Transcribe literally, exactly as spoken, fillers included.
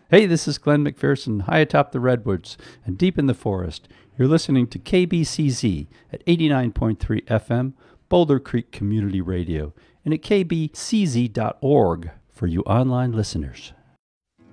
Hey, this is Glenn McPherson, high atop the redwoods and deep in the forest. You're listening to K B C Z at eighty-nine point three F M, Boulder Creek Community Radio, and at k b c z dot org for you online listeners.